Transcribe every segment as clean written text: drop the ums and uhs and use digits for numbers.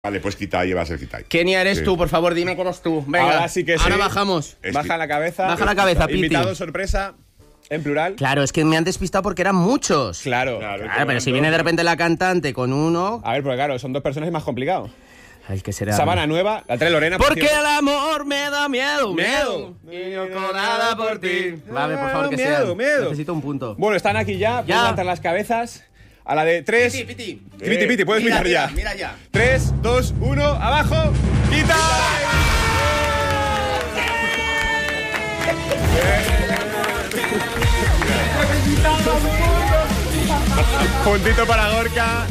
Vale, pues Kitai va a ser Kitai. Kenia, eres tú, por favor, dime que eres tú. Venga, ahora sí que sí. Ahora bajamos. Baja la cabeza. Baja la cabeza, Piti. Invitado sorpresa, en plural. Claro, es que me han despistado porque eran muchos. Claro. Claro, pero si viene de repente la cantante con uno... A ver, porque claro, son dos personas y es más complicado. Ay, ¿qué será? Sabana Nueva, la trae Lorena. Porque el amor me da miedo. Y no con nada por ti. Vale, por favor, que sea. Miedo. Necesito un punto. Bueno, están aquí ya. Pueden levantar las cabezas. A la de 3. Piti, puedes mirar ya. Mira ya. 3, 2, 1, abajo. ¡Quita! Puntito para Gorka.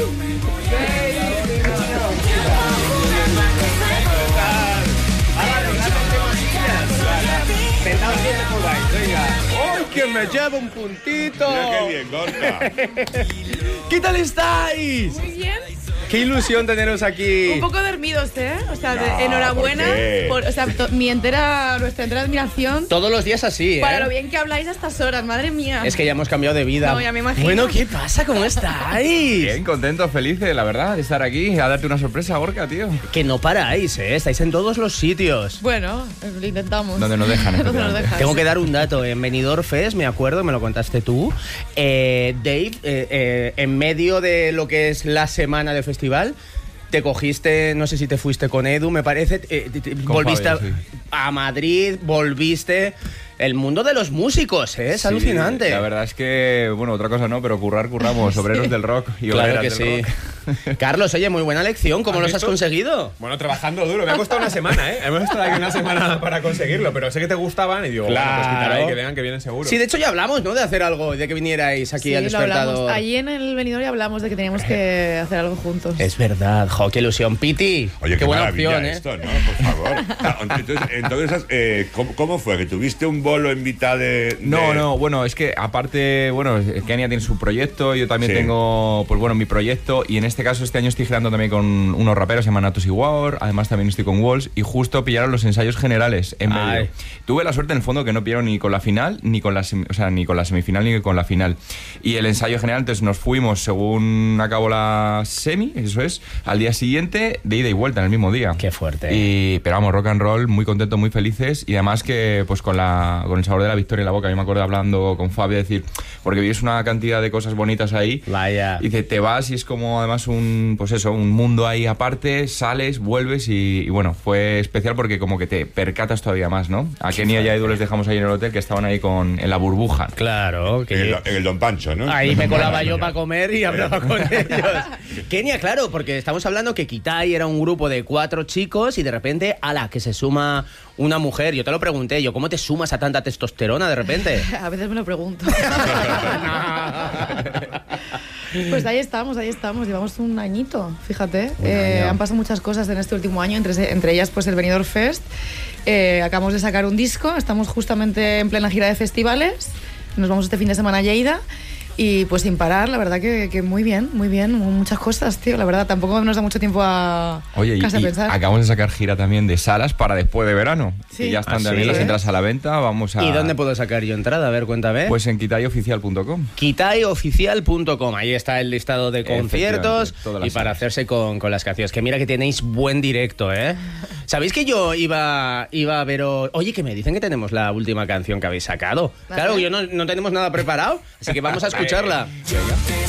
¡Ay, que me lleva un puntito! Mira qué bien, Gorka. ¿Qué tal estáis? Muy bien. Qué ilusión teneros aquí. Un poco dormidos, ¿eh? O sea, No, enhorabuena. ¿por qué? O sea, nuestra entera admiración Todos los días así, ¿eh? para lo bien que habláis a estas horas, madre mía. Es que ya hemos cambiado de vida. No, ya me imagino. Bueno, ¿qué pasa? ¿Cómo estáis? Bien, contentos, felices, la verdad, de estar aquí a darte una sorpresa, Gorka, tío. Que no paráis, ¿eh? Estáis en todos los sitios. Bueno, lo intentamos. Donde nos dejan, Donde nos efectivamente. dejan. Tengo que dar un dato. En Benidorm Fest, me acuerdo, me lo contaste tú, Dave, en medio de lo que es la semana del festival, te cogiste, no sé si te fuiste con Edu, me parece, volviste Fabio, sí. a Madrid, volviste... El mundo de los músicos, ¿eh? Es Sí, alucinante. La verdad es que, bueno, otra cosa no, pero curramos, obreros del rock y Claro obreras que del sí. rock. Carlos, oye, muy buena lección. ¿Cómo los has visto? conseguido? Bueno, trabajando duro. Me ha costado una semana, ¿eh? Hemos estado aquí una semana para conseguirlo, pero sé que te gustaban y digo, bueno, pues Claro. quitaré y que vengan, que vienen seguro. Sí, de hecho ya hablamos, ¿no? De hacer algo, de que vinierais aquí Sí, al lo despertador. hablamos. Allí en el venidor ya hablamos de que teníamos que hacer algo juntos. Es verdad, jo, qué ilusión. Piti, Oye, qué buena maravilla opción, ¿eh? esto, ¿no? Por favor. Claro, entonces, ¿cómo fue? ¿Que tuviste un bolo en mitad de...? No, bueno, es que aparte, bueno, Kenia tiene su proyecto, yo también Sí. tengo, pues bueno, mi proyecto, y en este caso este año estoy girando también con unos raperos, se llaman Atos y War, además también estoy con Walls, y justo pillaron los ensayos generales en medio. Ay. Tuve la suerte en el fondo que no pillaron ni con la final, ni con la, ni con la semifinal, ni con la final. Y el ensayo general, entonces nos fuimos según acabó la semi, eso es, al día siguiente, de ida y vuelta, en el mismo día. Qué fuerte. Pero vamos, rock and roll, muy contentos, muy felices, y además que pues con el sabor de la victoria en la boca. Yo me acuerdo hablando con Fabio, decir, porque vives una cantidad de cosas bonitas ahí. Vaya. Y dice, te vas y es como además un mundo ahí aparte, sales, vuelves y bueno, fue especial porque como que te percatas todavía más, ¿no? A Kenia y a Edu les dejamos ahí en el hotel, que estaban ahí en la burbuja. Claro, En el Don Pancho, ¿no? ahí me colaba yo para comer y hablaba con ellos. Kenia, claro, porque estamos hablando que Kitai era un grupo de 4 chicos y de repente, ala, que se suma una mujer. Yo te lo pregunté, ¿cómo te sumas a tanta testosterona de repente? A veces me lo pregunto. Pues ahí estamos, llevamos un añito, fíjate. año. Han pasado muchas cosas en este último año, entre ellas pues el Benidorm Fest. Acabamos de sacar un disco, estamos justamente en plena gira de festivales, nos vamos este fin de semana a Lleida. Y pues sin parar, la verdad que muy bien, muchas cosas, tío, la verdad, tampoco nos da mucho tiempo a Oye, casi a y pensar. acabamos de sacar gira también de salas para después de verano. Sí. Que ya están ¿Ah, también sí? las entradas a la venta, vamos a... ¿Y dónde puedo sacar yo entrada? A ver, cuéntame. Pues en kitayOficial.com. kitayOficial.com, ahí está el listado de conciertos Efectivamente, todas las y para salas. hacerse con las canciones. Que mira que tenéis buen directo, ¿eh? ¿Sabéis que yo iba a veros? Oye, que me dicen que tenemos la última canción que habéis sacado. Vale. Claro, yo no tenemos nada preparado, así que vamos a escucharla.